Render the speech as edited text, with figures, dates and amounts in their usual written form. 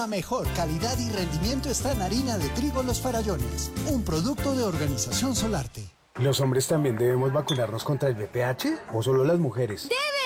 La mejor calidad y rendimiento está en harina de trigo Los Farallones, un producto de Organización Solarte. ¿Los hombres también debemos vacunarnos contra el VPH o solo las mujeres? ¡Debe!